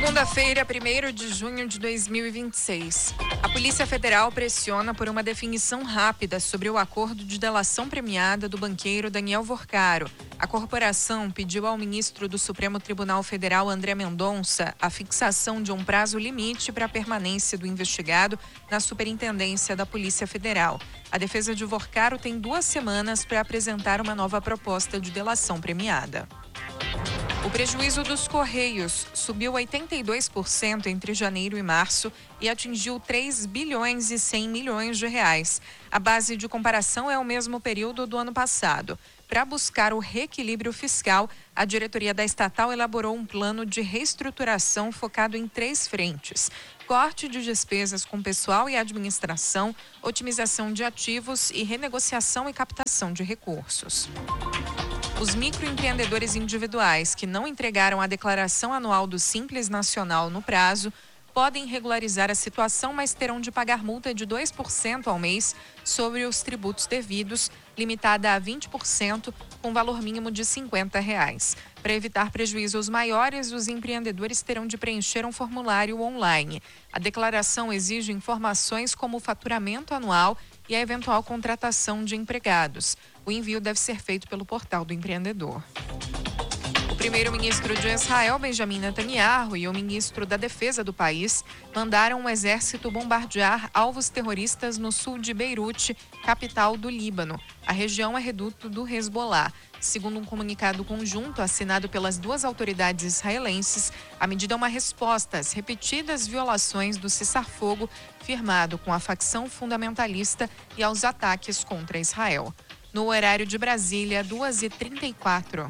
Segunda-feira, 1º de junho de 2026. A Polícia Federal pressiona por uma definição rápida sobre o acordo de delação premiada do banqueiro Daniel Vorcaro. A corporação pediu ao ministro do Supremo Tribunal Federal, André Mendonça, a fixação de um prazo limite para a permanência do investigado na Superintendência da Polícia Federal. A defesa de Vorcaro tem 2 semanas para apresentar uma nova proposta de delação premiada. O prejuízo dos Correios subiu 82% entre janeiro e março e atingiu 3 bilhões e 100 milhões de reais. A base de comparação é o mesmo período do ano passado. Para buscar o reequilíbrio fiscal, a diretoria da estatal elaborou um plano de reestruturação focado em 3 frentes: corte de despesas com pessoal e administração, otimização de ativos e renegociação e captação de recursos. Os microempreendedores individuais que não entregaram a declaração anual do Simples Nacional no prazo podem regularizar a situação, mas terão de pagar multa de 2% ao mês sobre os tributos devidos, limitada a 20%, com valor mínimo de R$ 50. Para evitar prejuízos maiores, os empreendedores terão de preencher um formulário online. A declaração exige informações como o faturamento anual e a eventual contratação de empregados. O envio deve ser feito pelo portal do empreendedor. O primeiro-ministro de Israel, Benjamin Netanyahu, e o ministro da Defesa do país mandaram o exército bombardear alvos terroristas no sul de Beirute, capital do Líbano. A região é reduto do Hezbollah. Segundo um comunicado conjunto assinado pelas 2 autoridades israelenses, a medida é uma resposta às repetidas violações do cessar-fogo firmado com a facção fundamentalista e aos ataques contra Israel. No horário de Brasília, 2h34.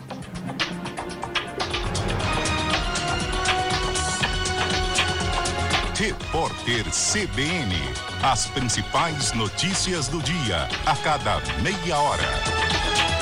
Repórter CBN. As principais notícias do dia, a cada meia hora.